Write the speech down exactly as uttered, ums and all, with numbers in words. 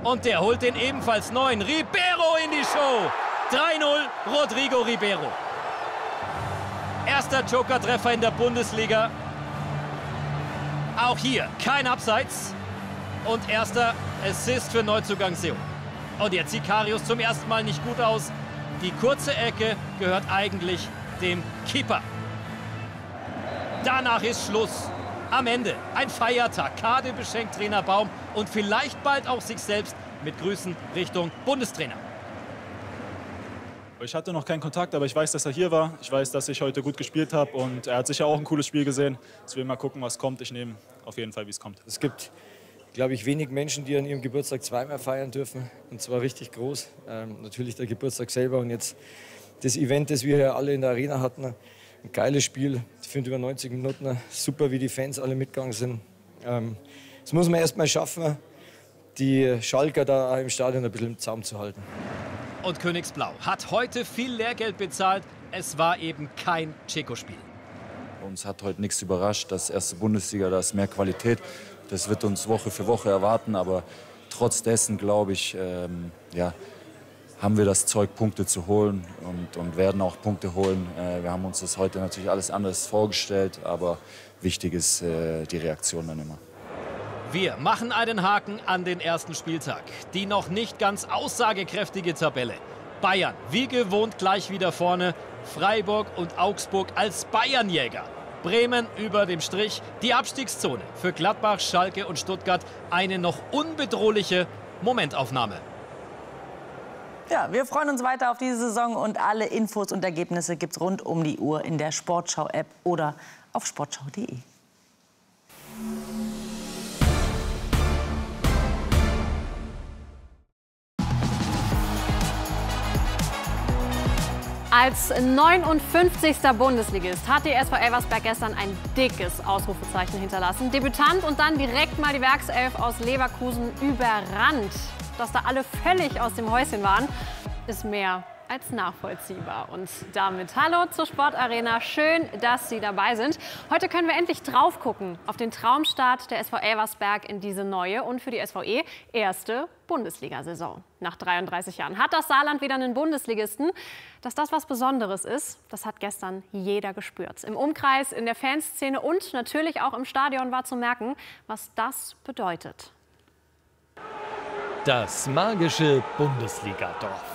Und der holt den ebenfalls neuen Ribeiro in die Show. drei null, Rodrigo Ribeiro. Erster Joker-Treffer in der Bundesliga. Auch hier kein Abseits. Und erster Assist für Neuzugang Seoane. Und jetzt sieht Karius zum ersten Mal nicht gut aus. Die kurze Ecke gehört eigentlich dem Keeper. Danach ist Schluss. Am Ende ein Feiertag. Kade beschenkt Trainer Baum und vielleicht bald auch sich selbst mit Grüßen Richtung Bundestrainer. Ich hatte noch keinen Kontakt, aber ich weiß, dass er hier war. Ich weiß, dass ich heute gut gespielt habe und er hat sicher auch ein cooles Spiel gesehen. Jetzt will ich mal gucken, was kommt. Ich nehme auf jeden Fall, wie es kommt. Es gibt, glaube ich, wenig Menschen, die an ihrem Geburtstag zweimal feiern dürfen. Und zwar richtig groß. Ähm, natürlich der Geburtstag selber und jetzt das Event, das wir hier alle in der Arena hatten. Ein geiles Spiel. Ich finde über neunzig Minuten super, wie die Fans alle mitgegangen sind. Ähm, das muss man erst mal schaffen, die Schalker da im Stadion ein bisschen im Zaum zu halten. Und Königsblau hat heute viel Lehrgeld bezahlt. Es war eben kein Dzeko-Spiel. Uns hat heute nichts überrascht. Das erste Bundesliga, da ist mehr Qualität. Das wird uns Woche für Woche erwarten. Aber trotz dessen, glaube ich, ähm, ja, haben wir das Zeug, Punkte zu holen und, und werden auch Punkte holen. Äh, wir haben uns das heute natürlich alles anders vorgestellt. Aber wichtig ist äh, die Reaktion dann immer. Wir machen einen Haken an den ersten Spieltag. Die noch nicht ganz aussagekräftige Tabelle. Bayern wie gewohnt gleich wieder vorne. Freiburg und Augsburg als Bayernjäger. Bremen über dem Strich. Die Abstiegszone für Gladbach, Schalke und Stuttgart. Eine noch unbedrohliche Momentaufnahme. Ja, wir freuen uns weiter auf diese Saison und alle Infos und Ergebnisse gibt's rund um die Uhr in der Sportschau-App oder auf sportschau punkt de. Als neunundfünfzigster Bundesligist hat die S V Elversberg gestern ein dickes Ausrufezeichen hinterlassen. Debütant und dann direkt mal die Werkself aus Leverkusen überrannt. Dass da alle völlig aus dem Häuschen waren, ist mehr als nachvollziehbar. Und damit hallo zur Sportarena. Schön, dass Sie dabei sind. Heute können wir endlich drauf gucken auf den Traumstart der S V Elversberg in diese neue und für die S V E erste Bundesliga-Saison. Nach dreiunddreißig Jahren hat das Saarland wieder einen Bundesligisten. Dass das was Besonderes ist, das hat gestern jeder gespürt. Im Umkreis, in der Fanszene und natürlich auch im Stadion war zu merken, was das bedeutet. Das magische Bundesliga-Dorf.